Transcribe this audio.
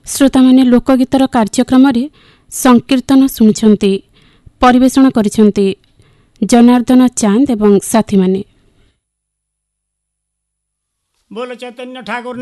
श्रोता माने लोकगीतर कार्यक्रम संकीर्तन शुणुंट परिवेषण करिसेंती जनार्दन चांद एवं साथी माने। बोलो चैतन्य ठाकुर